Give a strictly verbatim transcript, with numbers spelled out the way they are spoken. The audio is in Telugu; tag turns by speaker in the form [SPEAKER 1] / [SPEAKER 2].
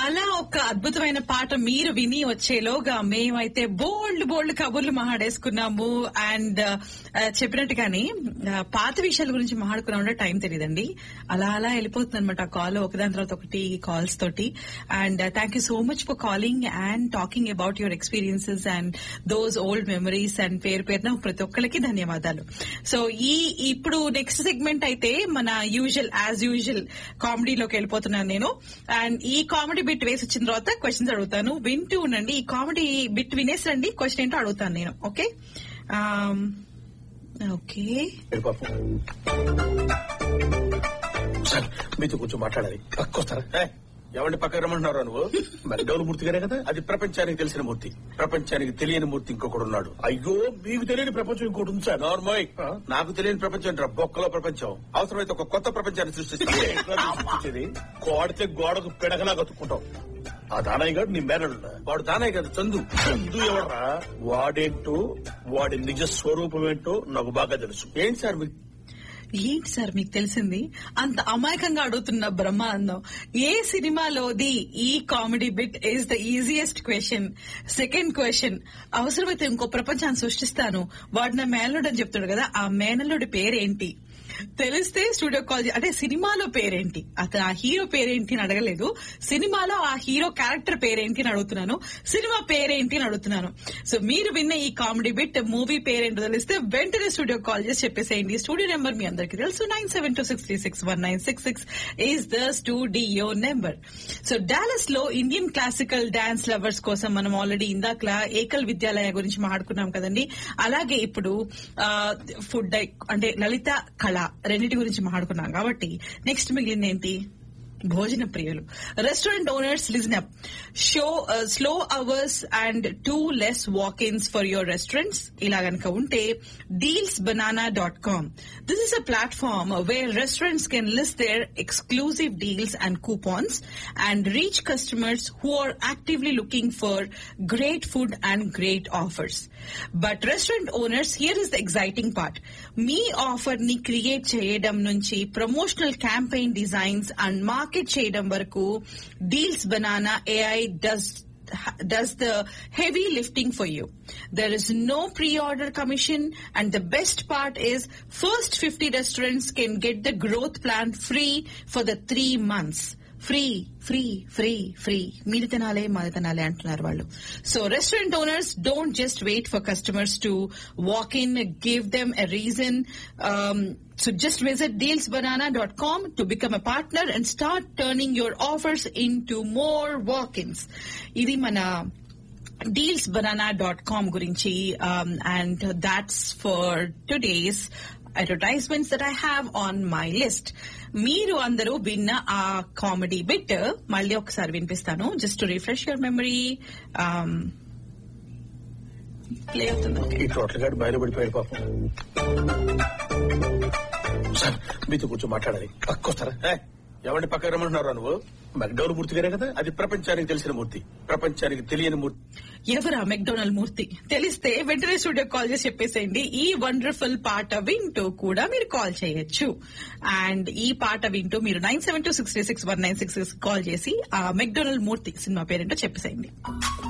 [SPEAKER 1] అలా ఒక అద్భుతమైన పాట మీరు విని వచ్చేలోగా మేమైతే బోల్డ్ బోల్డ్ కబుర్లు మాట్లాడేసుకున్నాము. అండ్ చెప్పినట్టుగానే పాత విషయాల గురించి మాట్లాడుకున్నా టైం తెలియదండి, అలా అలా వెళ్ళిపోతుంది అనమాట కాల్ ఒకదాని తర్వాత ఒకటి కాల్స్ తోటి. And thank you so much for calling and talking about your experiences and those old memories and పేరు పేరున ప్రతి ఒక్కరికి ధన్యవాదాలు. సో ఈ ఇప్పుడు నెక్స్ట్ సెగ్మెంట్ అయితే మన యూజువల్ యాజ్ యూజువల్ కామెడీలోకి వెళ్ళిపోతున్నాను నేను. అండ్ ఈ కామెడీ బిట్ వేసి వచ్చిన తర్వాత క్వశ్చన్స్ అడుగుతాను, వింటూ ఉండండి. ఈ కామెడీ బిట్ వినేసండి, క్వశ్చన్ ఏంటో అడుగుతాను నేను. ఓకే ఓకే
[SPEAKER 2] సార్ మీతో కొంచెం మాట్లాడాలి, పక్కొస్తారా? ఎవరిని పక్కన రమ్మంటున్నారా నువ్వు? మెక్డౌల్ మూర్తి గారే కదా, అది ప్రపంచానికి తెలిసిన మూర్తి. ప్రపంచానికి తెలియని మూర్తి ఇంకొకటి ఉన్నాడు. అయ్యో మీకు తెలియని ప్రపంచం ఇంకోటి ఉంది సార్. నార్మల్ నాకు తెలియని ప్రపంచం అంటారా? బొక్కలో ప్రపంచం. అవసరమైతే ఒక కొత్త ప్రపంచాన్ని సృష్టిస్తుంది. కోడితే గోడకు పెడగలా కట్టుకుంటాం. ఆ దానయ్య గారు నీ మేనడు, వాడు దానయ్య గారు చందు. చందు ఎవడరా? వాడేంటో వాడి నిజ స్వరూపం ఏంటో నాకు బాగా తెలుసు. ఏంటి సార్ మీకు
[SPEAKER 1] ఏంటి సార్ మీకు తెలిసింది? అంత అమాయకంగా అడుగుతున్న బ్రహ్మానందం, ఏ సినిమాలోది ఈ comedy bit is the easiest question. Second question, అవసరమైతే ఇంకో ప్రపంచాన్ని సృష్టిస్తాను, వాడు నా మేనల్లుడు అని చెప్తాడు కదా, ఆ మేనల్లుడి పేరేంటి? తెలిస్తే స్టూడియో కాల్. అంటే సినిమాలో పేరేంటి, అతను ఆ హీరో పేరేంటి అని అడగలేదు, సినిమాలో ఆ హీరో క్యారెక్టర్ పేరేంటి అని అడుగుతున్నాను, సినిమా పేరేంటి అని అడుగుతున్నాను. సో మీరు విన్న ఈ కామెడీ బిట్ మూవీ పేరేంటో తెలిస్తే వెంటనే స్టూడియో కాల్ చేసి చెప్పేసేయండి. స్టూడియో నెంబర్ మీ అందరికీ తెలుసు, nine seven two six three six one nine six six is the studio number. So Dallas లో ఇండియన్ క్లాసికల్ డాన్స్ లవర్స్ కోసం మనం ఆల్రెడీ ఇందాకలా ఏకల్ విద్యాలయ గురించి మాట్లాడుకున్నాం కదండి. అలాగే ఇప్పుడు ఫుడ్ అంటే లలిత కళ రెండింటి గురించి మాట్లాడుకున్నాం కాబట్టి నెక్స్ట్ మిగిలింది ఏంటి? భోజన ప్రియులు. Restaurant owners listen up. Show slow hours and two less వాక్-ఇన్స్ for your restaurants. ఇలా గనక ఉంటే deals banana dot com. This is a platform where restaurants can list there exclusive deals and coupons and reach customers who are actively looking for great food and great offers. But restaurant owners, here is the exciting part. Me offer ని క్రియేట్ చేయడం నుంచి promotional campaign designs and market చేయడం వరకు deals banana AI does does the heavy lifting for you. There is no pre-order commission, and the best part is first fifty restaurants can get the growth plan free for the three months. Free free free free మీరు తినాలే మాది తినాలే అంటున్నారు వాళ్ళు. So restaurant owners, don't just wait for customers to walk in, give them a reason. So just visit deals banana dot com to become a partner and start turning your offers into more walk-ins. Idi mana deals banana dot com gurinchi, um, and that's for today's advertisements that I have on my list. మీరు అందరూ విన్న ఆ కామెడీ బిట్ మళ్ళీ ఒకసారి వినిపిస్తాను, just to refresh your memory. Play అవుతుంది.
[SPEAKER 2] టోటల్ గా బయలుపడిపోయాడు పాపం. సార్ మీతో కొంచెం మాట్లాడాలి, పక్కొస్తారా? ఎవరిని పక్కన రమ్మంటున్నారా నువ్వు? మెక్డౌల్ మూర్తి గారే కదా, అది ప్రపంచానికి తెలిసిన మూర్తి. ప్రపంచానికి తెలియని మూర్తి
[SPEAKER 1] ఎవరా? మెక్డొనాల్డ్ మూర్తి. తెలిస్తే వెంటనే స్టూడియో కాల్ చేసి చెప్పేసేయండి. ఈ వండర్ఫుల్ పాట వింటూ కూడా మీరు కాల్ చేయొచ్చు. అండ్ ఈ పాట వింటూ మీరు nine seven two six three six one nine six six call చేసి ఆ మెక్డొనాల్డ్ మూర్తి సినిమా పేరేంటో చెప్పేసేయండి.